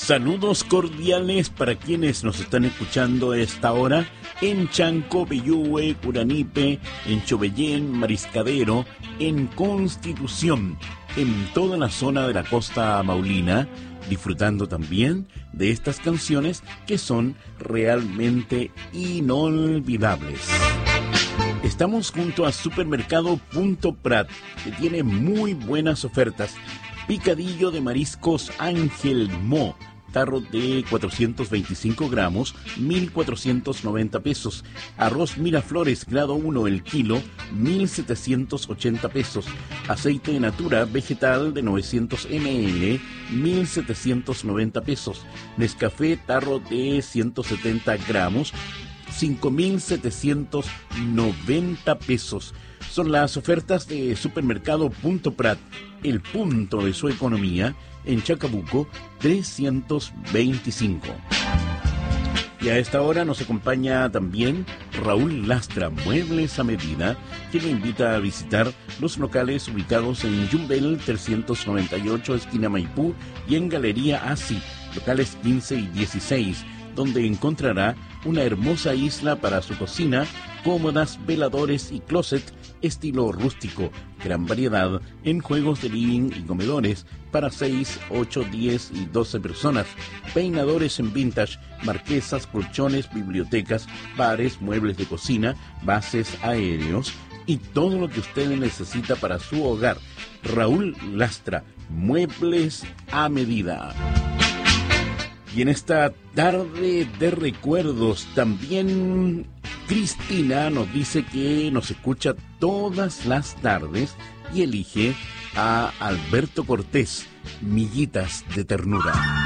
Saludos cordiales para quienes nos están escuchando a esta hora en Chanco, Peyúgue, Curanipe, en Chobellén, Mariscadero, en Constitución, en toda la zona de la costa maulina, disfrutando también de estas canciones que son realmente inolvidables. Estamos junto a Supermercado Punto Prat, que tiene muy buenas ofertas. Picadillo de mariscos Ángel Mo, tarro de 425 gramos, 1.490 pesos. Arroz Miraflores, grado 1 el kilo, 1.780 pesos. Aceite de Natura vegetal de 900 ml, 1.790 pesos. Nescafé, tarro de 170 gramos, 5.790 pesos. Son las ofertas de Supermercado Punto Prat, el punto de su economía, en Chacabuco 325. Y a esta hora nos acompaña también Raúl Lastra, Muebles a Medida, quien le invita a visitar los locales ubicados en Yumbel 398, esquina Maipú, y en Galería Asi, locales 15 y 16, donde encontrará una hermosa isla para su cocina, cómodas, veladores y closet estilo rústico, gran variedad en juegos de living y comedores para 6, 8, 10 y 12 personas, peinadores en vintage, marquesas, colchones, bibliotecas, bares, muebles de cocina, bases aéreos y todo lo que usted necesita para su hogar. Raúl Lastra, Muebles a Medida. Y en esta tarde de recuerdos también Cristina nos dice que nos escucha todas las tardes y elige a Alberto Cortés, Miguitas de Ternura.